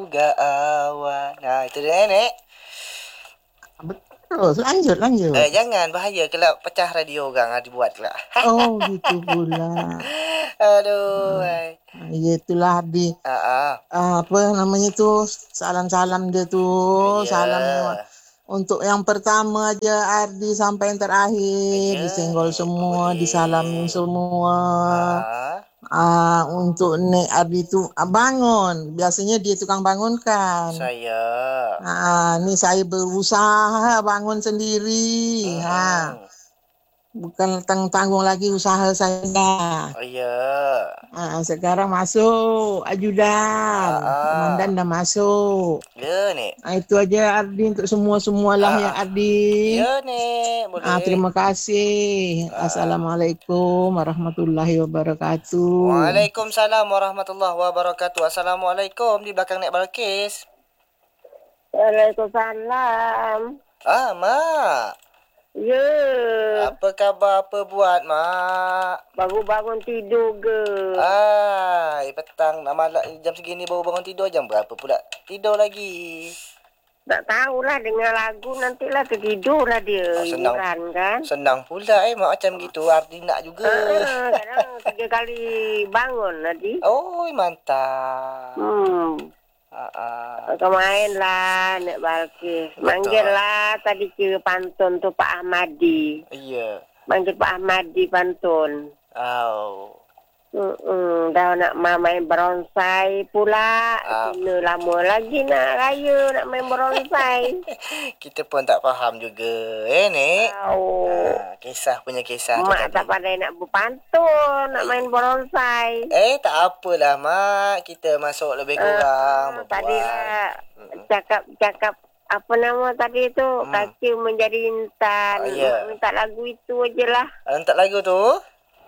juga awan. Nah, itu dia Nek. Betul, lanjut. Jangan bahaya kalau pecah radio orang dibuat pula. Oh, gitu pula. Aduh. Ah, ya itulah di Ah, apa namanya tuh salam-salam dia tuh iya. salamnya untuk yang pertama aja Ardi sampai yang terakhir Iya, disenggol Nek. semua, disalamin Boleh. semua. Ah, Untuk Nek Ardi tuh bangun, biasanya dia tukang bangunkan. saya. Ini saya berusaha bangun sendiri. Mm-mm. Bukan tanggung lagi usaha saya. Oh iya. Sekarang masuk ajudan, komandan dah masuk. Ya, Nek. Itu aja Ardi untuk semua-semualah ya Ah. Ardi. Ya, Nek. Boleh. Terima kasih. Ah. Assalamualaikum warahmatullahi wabarakatuh. Waalaikumsalam warahmatullahi wabarakatuh. Assalamualaikum di belakang Nek Balkis. Waalaikumsalam. Mak. Ya, Apa khabar? Apa buat, Mak? baru bangun tidur ke? Petang. Malam jam segini baru bangun tidur. Jam berapa pula? Tidur lagi. Tak tahulah dengar lagu nantilah tertidur lah dia. Senang. Hiburan kan? Senang pula Mak macam gitu. Arti nak juga. Kadang 3 kali bangun tadi. Oh, mantap. Kau main lah Nek Balkis. Manggil lah tadi kira pantun tu Pak Ahmadi. Iya. Manggil Pak Ahmadi pantun. Oh. Dah nak main bonsai pula. Kena lama lagi nak raya nak main bonsai. Kita pun tak faham juga. Nek. Kisah punya kisah. Mak tak pandai nak berpantun, nak main bonsai. Tak apalah Mak. Kita masuk lebih kurang. Tadi lah cakap apa nama tadi tu? Kaca menjadi intan. Mak minta lagu itu je lah. Minta lagu tu?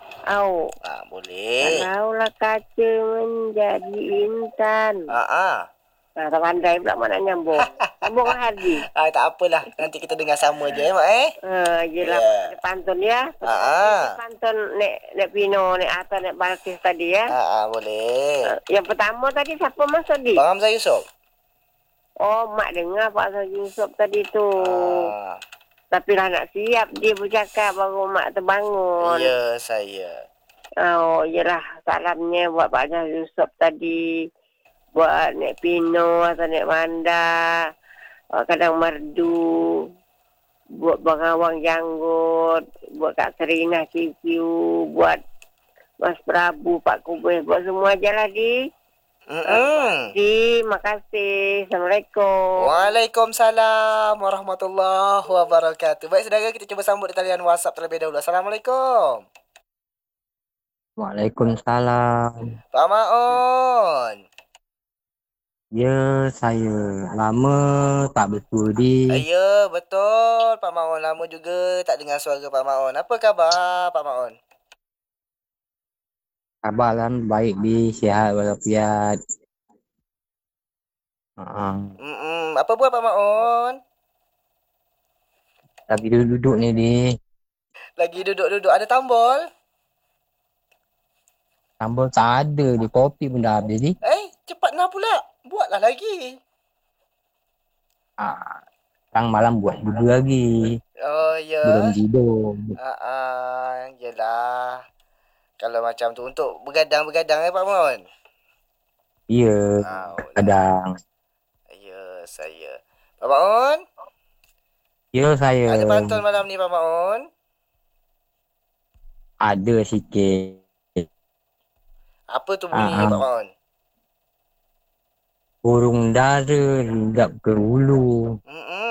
Boleh. Boleh. Kalaulah kaca menjadi intan. Tak pandai pula Mak nak nyambung. Sambung Hardi. Tak apalah. Nanti kita dengar sama je Mak Yelah pantun ya. Pantun Nek Pino, Nek Atta, Nek Balkis tadi ya. Boleh. Yang pertama tadi siapa masuk di? Bang Hamzah Yusof. Oh, Mak dengar Pak Hamzah Yusof tadi tu. Tapi lah nak siap dia bercakap baru Mak terbangun. Ya, saya. Yelah. Salamnya buat Pak Hamzah Yusof tadi. Buat Nek Pino atau Nek Manda. Kadang Merdu. Buat Bang Awang Janggut. Buat Kak Serina QQ. Buat Mas Prabu, Pak Kubis. Buat semua je lah, Di. Terima kasih. Assalamualaikum. Waalaikumsalam warahmatullahi wabarakatuh. Baik saudara, kita cuba sambut di talian WhatsApp terlebih dahulu. Assalamualaikum. Waalaikumsalam. Pak Maun. Ya, saya lama tak bersudi. Ya, betul. Pak Maun lama juga tak dengar suara Pak Maun. Apa khabar Pak Maun? Khabar kan baik di sihat walafiat. Apa buat Pak Maun? Lagi duduk ni di. Lagi duduk-duduk. Ada tambol? Tambol tak ada di, kopi pun dah habis di. Cepat nak pula. Buatlah lagi. Sekarang malam buat dulu lagi. Oh, ya. Belum tidur. Yelah. Kalau macam tu untuk begadang-begadang Pak Maun? Ya, kadang. Ya, saya. Pak Maun? Ya, saya. Ada pantun malam ni Pak Maun? Ada sikit. Apa tu bunyi Pak Maun? Burung dara hinggap ke hulu.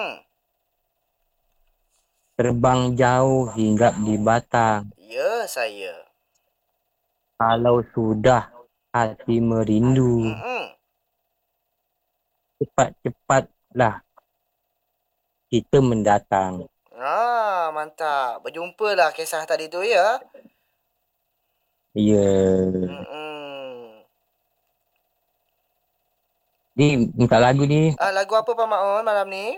Terbang jauh hinggap di batang. Ya, saya. Kalau sudah hati merindu, cepat-cepatlah kita mendatang. Mantap. Berjumpalah kisah tadi tu ya. Ya. Ni minta lagu ni. Lagu apa Pak Maun malam ni?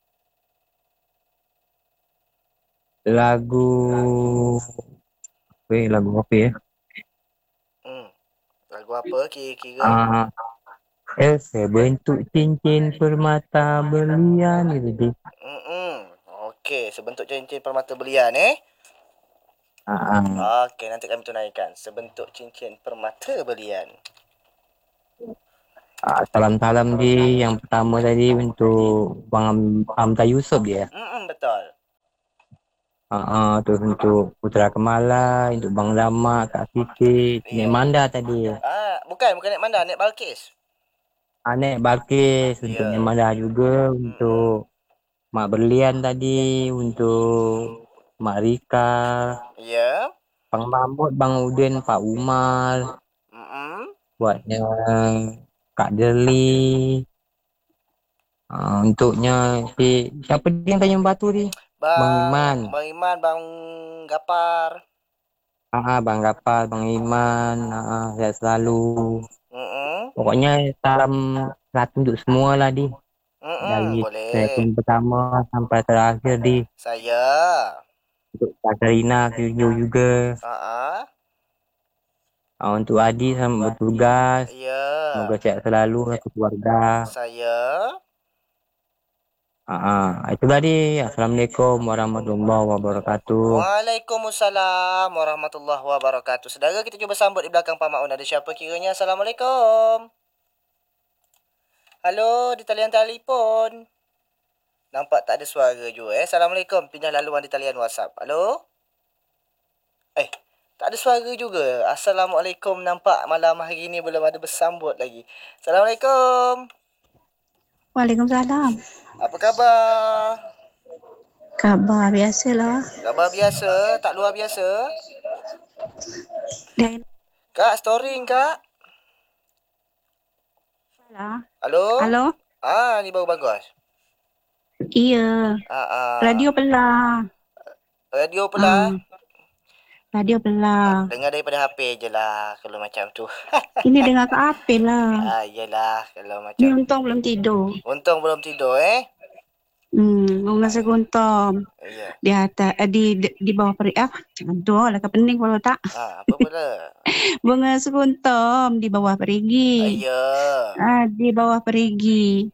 Lagu apa ya? Lagu apa kira-kira? Sebentuk cincin permata berlian itu dia. Okey, sebentuk cincin permata berlian Ah, Okey, nanti kami tunaikan. Sebentuk cincin permata berlian. salam-salam di yang pertama tadi untuk Bang Hamzah Yusof dia. Betul. Terus untuk Putra Kemala, untuk Bang Lama, Kak Siti, Nek Ya. Manda tadi. Bukan Nek Manda, Nek Balkis. Nek Balkis, untuk Nek Ya. Manda juga, untuk Mak Berlian tadi, untuk Mak Rika, Ya. Bang Mahmud, Bang Udin, Pak Umar, buatnya Kak Deli. Untuknya siapa dia yang tanya batu ni? Bang Iman. Bang Iman, Bang Gapar. Bang Gapal, Bang Iman, sehat selalu. Pokoknya salam satu untuk semua lah di. Dari Boleh. telepon pertama sampai terakhir di. Saya. Untuk Kak Karina, Kyo juga. Untuk Adi sama bertugas. Ya. Semoga sehat selalu satu keluarga. Saya. Itu tadi. Assalamualaikum warahmatullahi wabarakatuh. Waalaikumsalam warahmatullahi wabarakatuh. Saudara, kita cuba sambut di belakang Pak Maun. Ada siapa kiranya? Assalamualaikum. Halo, di talian telefon. Nampak tak ada suara juga Assalamualaikum. Pindah laluan di talian WhatsApp. Halo? Tak ada suara juga. Assalamualaikum. Nampak malam hari ni belum ada bersambut lagi. Assalamualaikum. Waalaikumsalam. Apa khabar? Khabar biasalah. Khabar biasa? Tak luar biasa? Dan Kak, story Kak? Halo? Halo? Ni baru bagus. Iya. Radio belah. Radio pula? Radio belah. Dengar daripada HP je lah kalau macam tu. Ini dengar ke apa lah. Yelah kalau macam Ni untung belum tidur. Untung belum tidur Bunga seguntom. Ya. Di atas di bawah peri aduh lah kepening kalau tak. Apa pula? Bunga seguntom di bawah perigi. Ya. Di bawah perigi.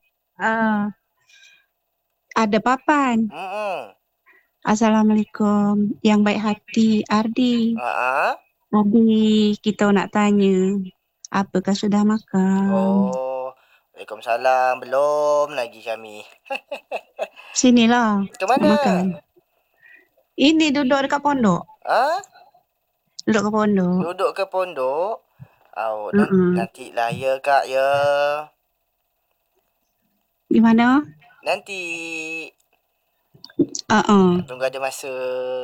Ada papan. Assalamualaikum. Yang baik hati Ardi. Ardi, kita nak tanya, apakah sudah makan? Waalaikumsalam. Belum lagi kami. Sinilah. Ke mana? Makan. Ini duduk dekat pondok. Duduk ke pondok. Duduk ke pondok? Nantilah ya Kak ya. Di mana? Nanti. Tunggu ada masa.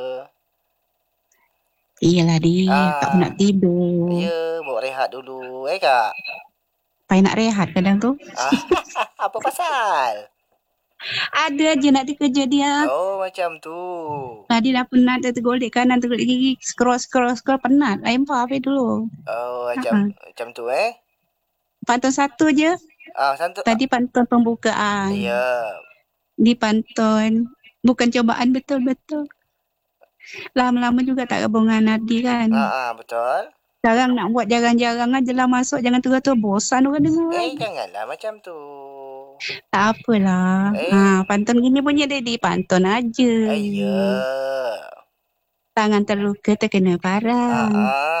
Iyalah dia, tak nak tidur. Ya, bawa rehat dulu Kak. Payah nak rehat kadang tu. Apa pasal? Ada je nak dikerja dia. Macam tu. Tadi dah penat, dia tergolek kanan, tergolek kiri, scroll, penat. Lempar habis dulu. Macam tu Pantun satu je. Satu. Tadi pantun pembukaan. Ya. Di pantun. Bukan cobaan betul-betul. Lama-lama juga tak gabungan Nadi kan. Betul. Sekarang nak buat jarang-jarang aja lah masuk. Jangan terus bosan orang dengar. Janganlah macam tu. Tak apalah. Pantun gini punya Dedi. Pantun aja. Ya. Tangan terluka terkena parang.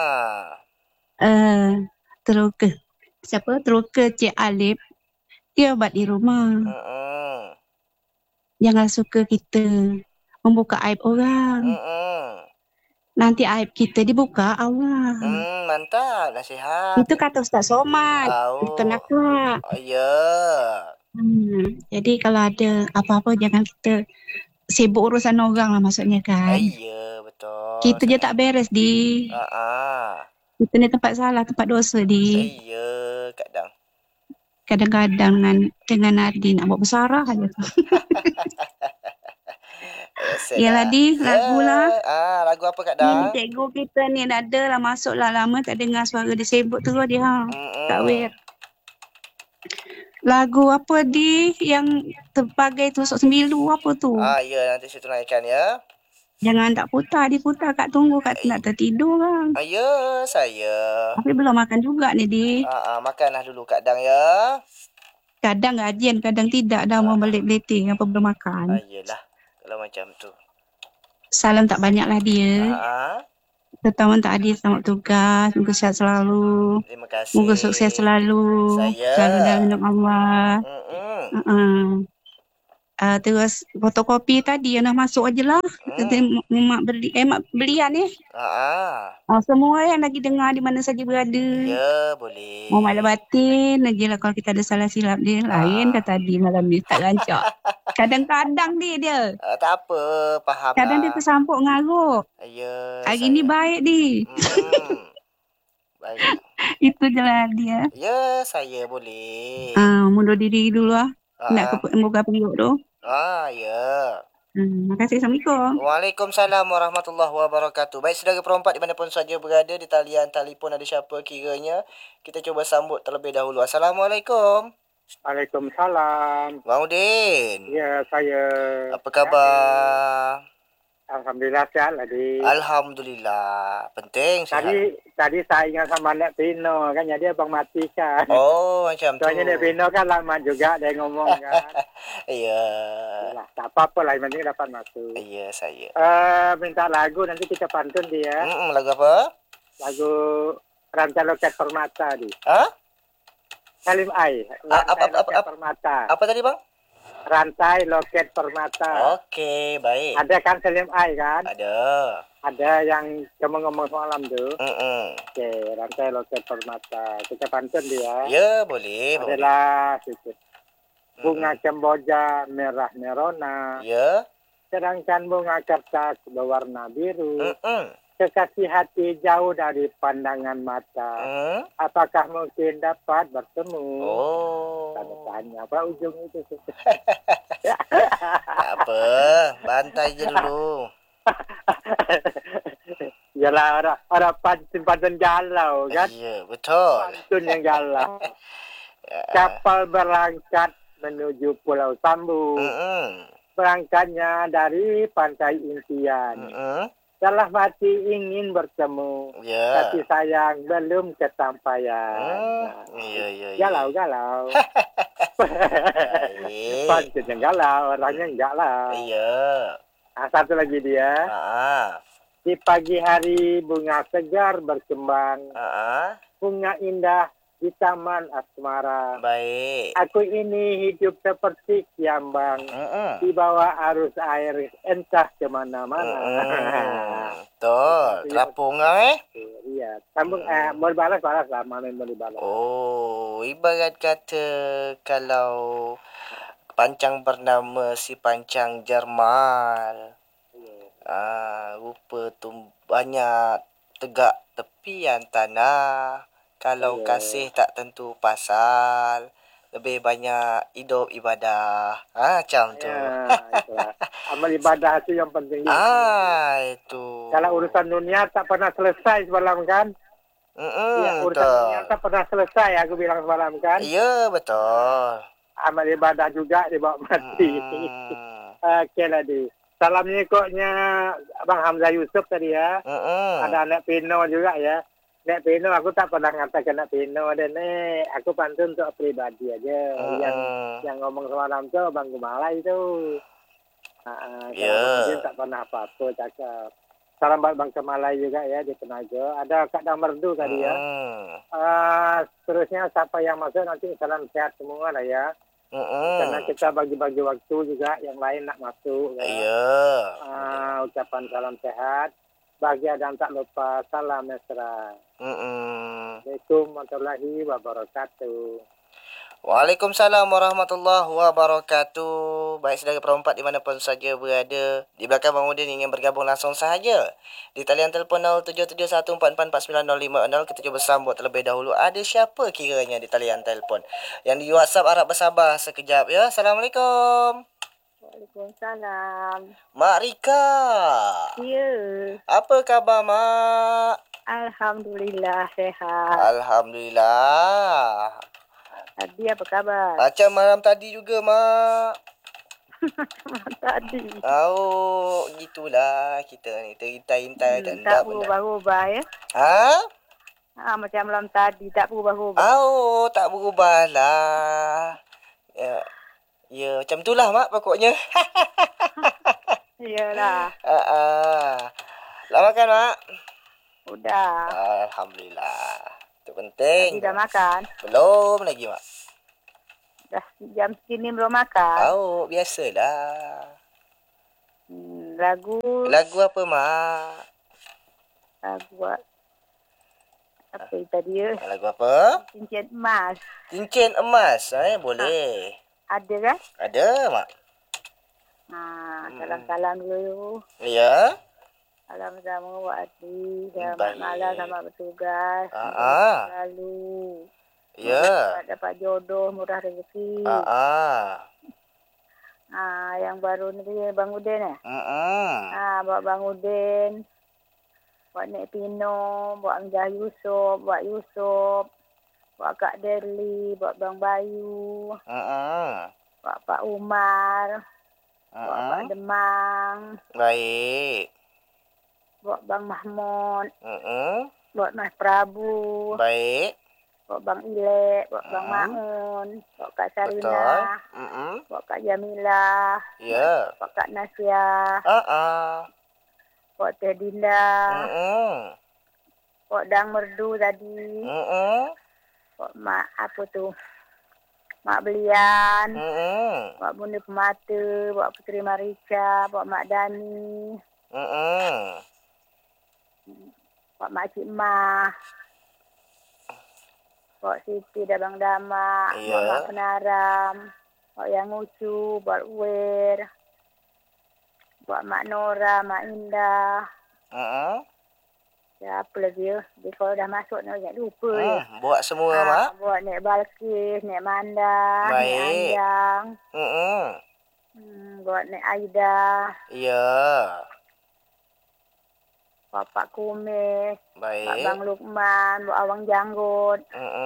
Terluka. Siapa? Terluka Cik Alif. Dia obat di rumah. Jangan suka kita membuka aib orang. Nanti aib kita dibuka Allah. Mantap. Nasihat. Itu kata Ustaz Somad. Itu nak. Ya. Jadi kalau ada apa-apa jangan kita sibuk urusan orang lah maksudnya kan. Ya, betul. Kita je tak beres di. Kita ni tempat salah, tempat dosa di. Ya, kadang. Kadang-kadang dengan Nadi nak buat bersarah aja tu. Yalah di, lagu lah. Lagu apa Kak Dang? Ni cikgu kita ni ada lah masuk lah lama tak dengar suara dia sibuk terus dia. Kak Wir. Lagu apa di yang terpakai tusuk sembilu apa tu? Ya nanti saya tunaikan ya. Jangan tak putar, diputar Kak tunggu Kak nak tertidur kan. Ya, saya. Tapi belum makan juga nih, Di. Makanlah dulu Kak Dang ya. Kadang gajian, kadang tidak. Dah mau belik-beliting apa belum makan. Yelah, kalau macam tu. Salam tak banyak lah dia. Terutama tak Adil, selamat tugas. Moga sihat selalu. Terima kasih. Moga sukses selalu. Saya. Selalu dalam lindung Allah. Terus fotokopi tadi yang dah masuk aje lah. Mak belian ni. Semua yang lagi dengar di mana saja berada. Ya, boleh. Muhammad batin aje lah kalau kita ada salah silap dia. Lain kata tadi malam ni tak rancak. Kadang-kadang dia. Tak apa, faham Kadang lah. dia tersampuk ngaruk. Ya, hari ni baik di. Baik. Itu je lah dia. Ya, saya boleh. Mundur diri dulu lah. Nak moga periuk tu. Ya. Terima kasih. Assalamualaikum. Waalaikumsalam warahmatullahi wabarakatuh. Baik, saudara perempat dimanapun saja berada, di talian telefon ada siapa kiranya. Kita cuba sambut terlebih dahulu. Assalamualaikum. Waalaikumsalam. Bang Udin. Ya, saya. Apa khabar? Alhamdulillah sihat lah, Di. Alhamdulillah. Penting sihat. Tadi saya ingat sama Nek Pino kan, jadi abang mati kan. Oh, macam tu. Soalnya Nek Pino kan lama juga dia ngomong kan. Iya. Yalah, tak apa-apa lah, yang penting dapat masuk. Iya, saya. Minta lagu, nanti kita pantun dia. Lagu apa? Lagu Rantai Loket Permata, Di. Salim Ai. Apa Permata. Apa tadi, Bang? Rantai Loket Permata. Oke, baik. Ada kan Salim Ai kan? Ada yang kamu ngomong semalam tuh. Oke, Rantai Loket Permata. Kita pantun dia. Ya, boleh. Adalah sedikit. Bunga kemboja merah merona. Ya. Sedangkan bunga kertas berwarna biru. Kekasih hati jauh dari pandangan mata. Apakah mungkin dapat bertemu? Tanya apa ujung itu? Tak apa, bantai je dulu. Yalah, orang pantun galau kan? Iya, betul. Pantun yang galau. Kapal berangkat menuju Pulau Sambu. Berangkatnya dari pantai impian. Dalam hati ingin bertemu, tapi sayang belum kesampaian. Iya. Galau. Pantun yang galau, orangnya enggak lah. Iya. Satu lagi dia. Di pagi hari bunga segar berkembang. Bunga indah di taman asmara. Baik. Aku ini hidup seperti kiambang. Di bawah arus air entah kemana-mana. Tuh, terapung Iya. Sambung, mau dibalas lah. Mana mau dibalas. Oh, ibarat kata kalau pancang bernama si pancang Jerman. Rupa tu banyak tegak tepian tanah. Kalau kasih tak tentu pasal, lebih banyak hidup ibadah. Macam tu. Amal ibadah itu yang penting. Itu. Kalau urusan dunia tak pernah selesai semalam kan? Urusan dunia tak pernah selesai, aku bilang semalam kan? Iya, betul. Amal ibadah juga dibawa mati. Okey lah, Di. Salamnya koknya Abang Hamzah Yusuf tadi ya. Ada anak Pino juga ya. Nek Pino, aku tak pernah ngatakan Nek Pino ada nek. Aku pantun untuk pribadi aja. Yang ngomong semalam tu Bang Gumala itu. Dia tak pernah apa-apa cakap. Salam buat Bang Kemalai juga ya di Tenaga. Ada Kak Damerdu tadi ya. Seterusnya siapa yang masuk nanti salam sehat semua lah ya. Karena kita bagi-bagi waktu juga yang lain nak masuk. Ucapan salam sehat. Bahagia dan tak lupa salam mesra. Assalamualaikum warahmatullahi wabarakatuh. Waalaikumsalam warahmatullahi wabarakatuh. Baik, saudara perempat dimanapun saja berada, di belakang Bang Udin ingin bergabung langsung sahaja di talian telefon 0771444950. Kita cuba sambut terlebih dahulu. Ada siapa kiranya di talian telefon? Yang di WhatsApp harap bersabar sekejap ya. Assalamualaikum. Waalaikumsalam. Mak Rika. Ya. Apa khabar, Mak? Alhamdulillah sehat. Alhamdulillah. Tadi apa kabar? Macam malam tadi juga, Mak. Tadi. Oh, gitulah kita ni. Terhintai-hintai tak Tak nak pun. berubah-ubah ya. Macam malam tadi tak berubah-ubah. Oh, tak berubah lah. Ya, macam itulah mak pokoknya. Iyalah. Dah makan mak? Udah. Alhamdulillah. Itu penting. Tadi dah makan? Belum lagi mak. Dah jam segini belum makan? Oh, biasalah. Lagu apa mak? Lagu apa tadi ya? Lagu apa? Cincin emas. Cincin emas, boleh. Ada kan? Ada mak. Salam-salam dulu. Ya. Salam sama Wak Adi. Selamat malam, selamat bertugas. Selalu. Ya. Dapat jodoh, murah rezeki. Yang baru ni Bang Udin buat Bang Udin. Buat Nek Pino, buat Amjah Yusof, buat Yusof. Buat Kak Derli, buat Bang Bayu. Buat Pak Umar. Buat Pak Demang. Baik. Buat Bang Mahmud. Buat Mas Prabu. Baik. Buat Bang Ilek, buat Bang Maun, buat Kak Sarina. Buat Kak Jamila. Ya. Buat Kak Nasya. Buat Teh Dinda. Buat Dang Merdu tadi. Buat Mak apa tu? Mak Belian. Buat Bunda Pemata, buat Puteri Marica, buat Mak Dani. Buat Mak Cik Mah. Buat Siti dan Bang Dama. Buat Mak Penaram. Buat Yang Ucu, buat Wer. Buat Mak Nora, Mak Indah. Ya, apa lagi ya? Dia kalau dah masuk nak ingat lupa ya. Buat semua mak. Buat Nek Balkis, Nek Manda, Nek Anjang. Buat Nek Aida. Ya. Buat Pak Kumis. Baik. Buat Bang Lukman, buat Awang Janggut.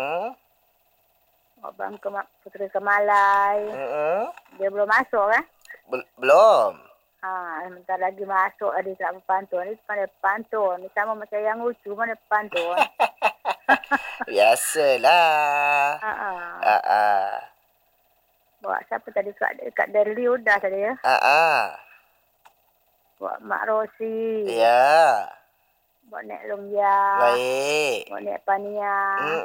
Buat Bang Puteri Kemalai. Dia belum masuk kan? Belum. Sebentar lagi masuk ada tak pantun. Ni pandai pantun. Ni sama macam Yang Ucu pandai pantun. Biasalah. Buat siapa tadi? Kak Derli udah tadi ya? Buat Mak Rosi. Ya. Buat Nek Longya. Baik. Buat Nek Pania.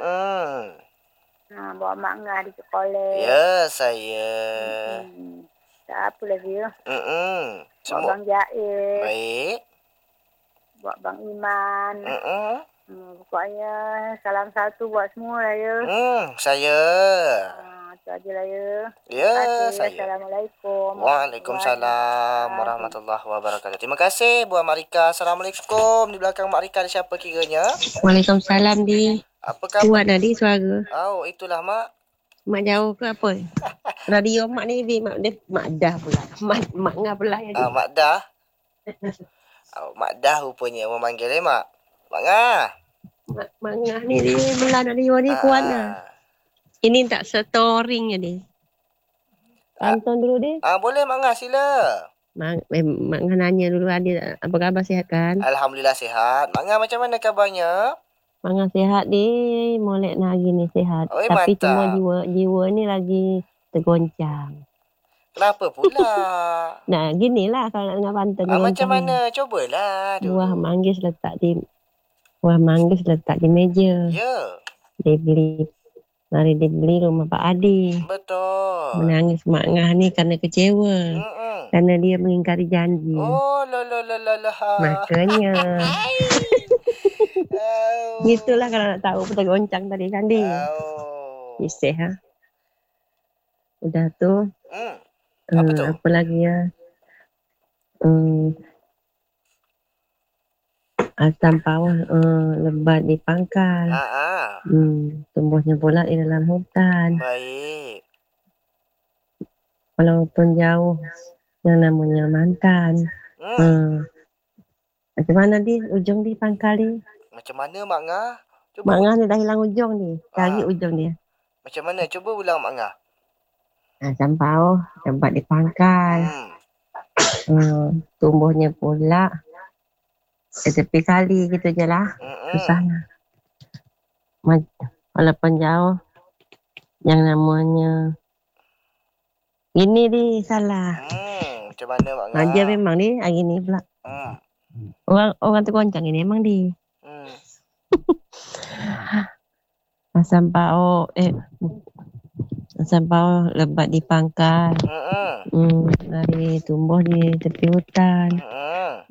Buat Mak Ngah di sekolah. Ya, saya. Siapa lagi ya? Buat Semua. Bang Jair. Baik. Buat Bang Iman. Pokoknya salam satu buat semua lah ya. Saya. Itu aja lah ya. Ya, saya. Assalamualaikum. Waalaikumsalam warahmatullahi wabarakatuh. Terima kasih Buat Marika. Assalamualaikum. Di belakang Mak Rika ada siapa kiranya? Waalaikumsalam di. Apa khabar? Kuat tadi suara. Oh, itulah Mak. Mak jauh ke apa? Radio mak ni mak dah pula. Mak ngah pula ya. Mak dah. Mak dah rupanya orang panggil Mak. Mak ngah. Mak ngah ni dia belah radio ni kuat lah. Ini tak storing je dia. Tonton dulu dia. Boleh Mak ngah sila. Mak ngah nanya dulu ada apa khabar, sihat kan? Alhamdulillah sihat. Mak ngah macam mana kabarnya? Mak ngah sihat dia, molek lagi ni sihat. Oh, tapi mantap. cuma jiwa ni lagi tergoncang. Kenapa pula? Nah, ginilah kalau nak dengar pantun. Macam mana? Cubalah dulu. Buah manggis letak di meja. Ya. Mari dibeli rumah Pak Adi. Betul. Menangis mak ngah ni kerana kecewa. Kerana dia mengingkari janji. Oh, Makanya. Gitulah kalau nak tahu tergoncang tadi kan dia. Isih ha. Udah tu. Apa tu? Apa lagi ya? Asam bawah lebat di pangkal. Tumbuhnya pula di dalam hutan. Baik. Walaupun jauh yang namanya mantan. Macam mana di ujung di pangkal ni? Macam mana Mak Ngah? Mak Ngah ni dah hilang ujung ni. Cari ujung dia. Macam mana? Cuba ulang Mak Ngah. Sampau tempat di pangkal. Tumbuhnya pula di tepi kali gitu je lah. Susah lah. Walaupun jauh, yang namanya ini di salah. Macam mana Mak Ngah? Dia memang ni hari ni pula. Orang tergoncang ini memang di. Sampau lebat di pangkal. Dari tumbuh di tepi hutan.